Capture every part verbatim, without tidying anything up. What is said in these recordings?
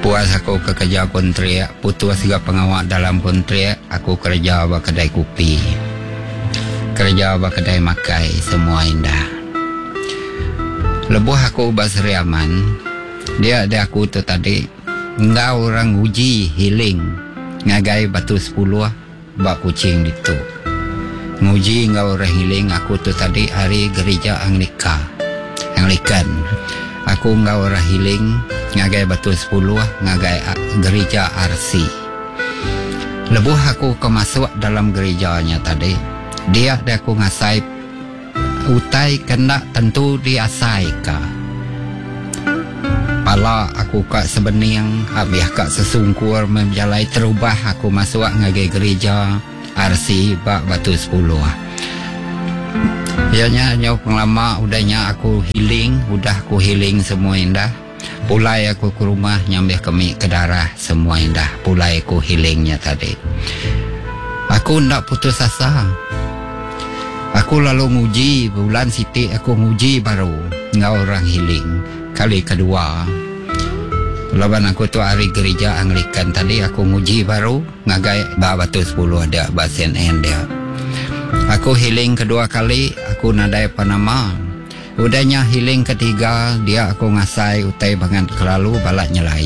Puas aku ke kerja kontrak, putus juga pengawal dalam kontrak, aku kerja ba kedai kopi. Kerja ba kedai makai, semua indah. Lebuh aku basriaman, dia ada aku tu tadi, enggak orang uji healing, ngagai batu sepuluh, bak kucing itu. Nguji enggak orang healing, aku tu tadi hari gereja Anglika, Anglikan. Aku enggak orang healing, ngagai batu sepuluh, ngagai gereja R C. Lebuh aku ke masuk dalam gerejanya tadi, dia ada aku ngasai utai kena tentu diasai ka. Pala aku kak sebening, habis kak sesungkur menjalai terubah aku masuk ngagai gereja R C bak batu sepuluh. Ianya nyaw penglama udahnya aku healing, udah aku healing semua indah. Pulai aku ke rumah nyambil kami ke darah semua indah. Pulai aku healingnya tadi. Aku ndak putus asa. Aku lalu nguji bulan siti aku nguji baru nggak orang healing. Kali kedua laban aku tu hari gereja Anglikan tadi aku nguji baru ngagai batu sepuluh ada basen N dia. Aku healing kedua kali, aku nadai Panama. Udahnya healing ketiga, dia aku ngasai utai banget kelalu balak nyelai.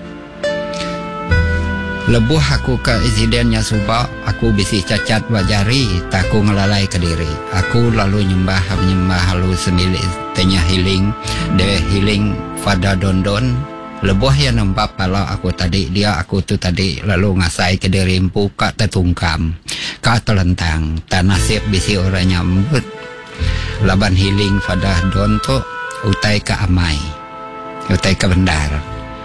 Lebuh aku ke insidennya subak, aku bisi cacat wajari, tak aku ngelalai ke diri. Aku lalu nyembah, menyembah halu sembilik, tanya healing, dia healing pada dondon. Lebuh yang nampak pala aku tadi, dia aku tu tadi lalu ngasai ke diri empu, kak tertungkam, kak terlentang, tak nasib bisi orang nyambut. Laban healing pada don tu, utai ke amai, utai ke bendar.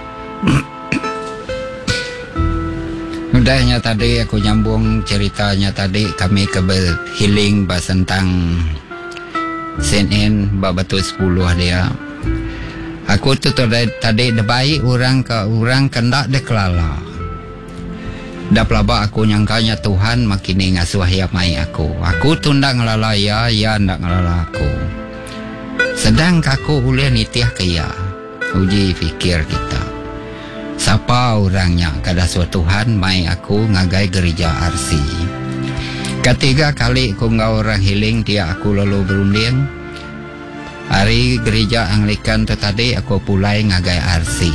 Udahnya tadi aku nyambung ceritanya tadi, kami ke healing bahas tentang C N N, batu sepuluh dia. Aku tu tadi, tadi debai orang ke orang kendak deklala. Dah pelabak aku nyangkanya Tuhan makin ngasuh ya mai aku. Aku tu ndak ngelala ya, ya ndak ngelala aku. Sedang aku boleh nitiah ke ya. Uji fikir kita. Siapa orangnya kada suatu Tuhan mai aku ngagai gereja R C. Ketiga kali aku ngau orang healing dia aku lalu berunding. Hari gereja Anglikan tu tadi aku pulai ngagai R C.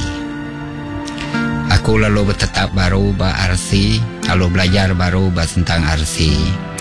Aku lalu bertetap baru ba R C, lalu belajar baru ba tentang R C.